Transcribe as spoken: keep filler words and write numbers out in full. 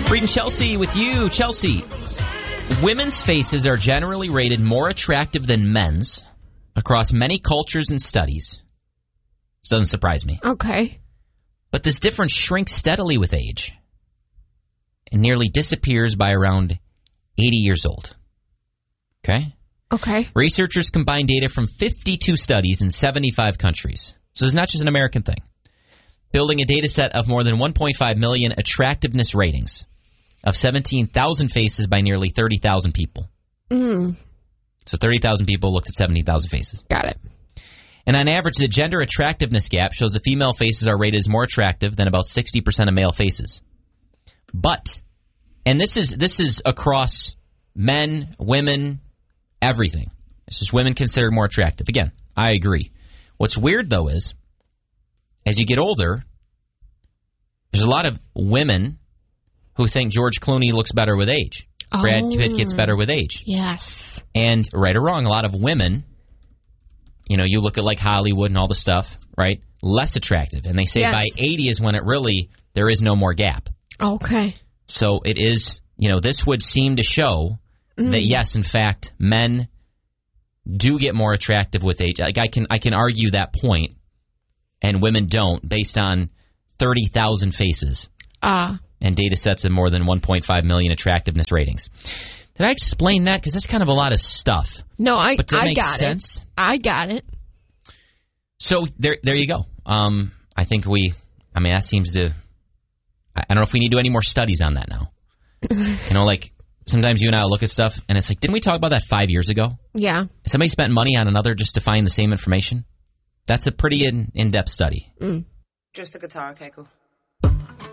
Reed and Chelsea with you. Chelsea, women's faces are generally rated more attractive than men's across many cultures and studies. This doesn't surprise me. Okay. But this difference shrinks steadily with age and nearly disappears by around eighty years old. Okay? Okay. Researchers combine data from fifty-two studies in seventy-five countries. So it's not just an American thing. Building a data set of more than one point five million attractiveness ratings of seventeen thousand faces by nearly thirty thousand people. Mm. So thirty thousand people looked at seventeen thousand faces. Got it. And on average, the gender attractiveness gap shows that female faces are rated as more attractive than about sixty percent of male faces. But, and this is this is across men, women, everything. This is women considered more attractive. Again, I agree. What's weird, though, is as you get older, there's a lot of women who think George Clooney looks better with age. Oh. Brad Pitt gets better with age. Yes. And right or wrong, a lot of women, you know, you look at like Hollywood and all the stuff, right? Less attractive. And they say yes. By eighty is when it really, there is no more gap. Okay. So it is, you know, this would seem to show mm. that, yes, in fact, men do get more attractive with age. Like I can, I can argue that point, and women don't, based on thirty thousand faces. Ah. Uh. And data sets of more than one point five million attractiveness ratings. Did I explain that? Because that's kind of a lot of stuff. No, I, but that I makes got sense? it. I got it. So there there you go. Um, I think we, I mean, that seems to, I don't know if we need to do any more studies on that now. You know, like sometimes you and I look at stuff and it's like, didn't we talk about that five years ago? Yeah. Somebody spent money on another just to find the same information? That's a pretty in, in-depth study. Mm. Just the guitar, okay, cool.